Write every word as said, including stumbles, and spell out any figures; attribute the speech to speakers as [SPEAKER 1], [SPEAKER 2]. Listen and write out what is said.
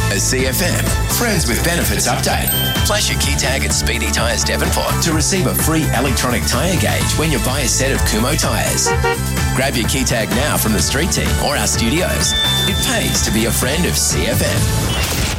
[SPEAKER 1] A C F M Friends with Benefits update. Flash your key tag at Speedy Tyres Devonport to receive a free electronic tyre gauge when you buy a set of Kumho tyres. Grab your key tag now from the street team or our studios. It pays to be a friend of C F M.